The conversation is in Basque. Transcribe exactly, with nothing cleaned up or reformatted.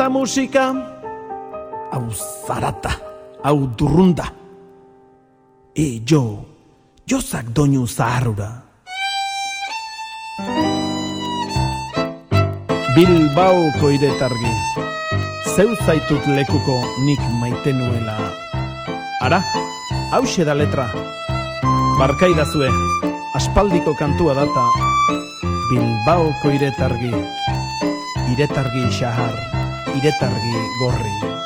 eta musika, hau zarata, hau durrunda. E jo, jozak doinu zaharrura. Bilbaoko iretargi, zeu zaitut lekuko nik maite nuela. Ara, hause da letra, barkaidazue, aspaldiko kantua data. Bilbaoko iretargi, iretargi xahar, iretargi gorri.